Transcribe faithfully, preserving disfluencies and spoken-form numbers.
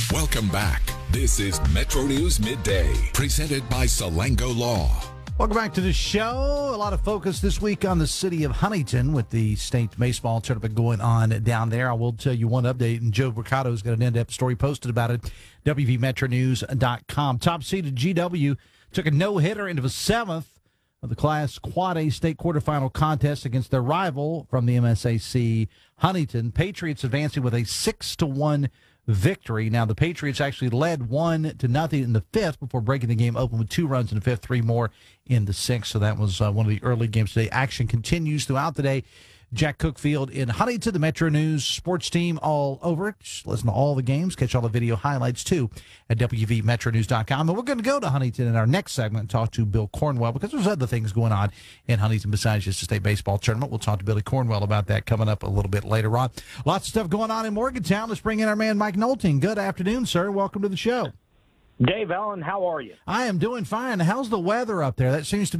Welcome back. This is Metro News Midday, presented by Salango Law. Welcome back to the show. A lot of focus this week on the city of Huntington with the state baseball tournament going on down there. I will tell you one update, and Joe Mercado's got an in-depth story posted about it, W V metro news dot com. Top seeded G W took a no-hitter into the seventh of the Class Quad A state quarterfinal contest against their rival from the M S A C, Huntington. Patriots advancing with a six to one victory. Now, the Patriots actually led one to nothing in the fifth before breaking the game open with two runs in the fifth, three more in the sixth. So that was uh, one of the early games today. Action continues throughout the day. Jack Cook Field in Huntington, the Metro News sports team all over it. Just listen to all the games. Catch all the video highlights, too, at W V metro news dot com. And we're going to go to Huntington in our next segment and talk to Bill Cornwell, because there's other things going on in Huntington besides just the state baseball tournament. We'll talk to Billy Cornwell about that coming up a little bit later on. Lots of stuff going on in Morgantown. Let's bring in our man, Mike Nolting. Good afternoon, sir. Welcome to the show. Dave Allen, how are you? I am doing fine. How's the weather up there? That seems to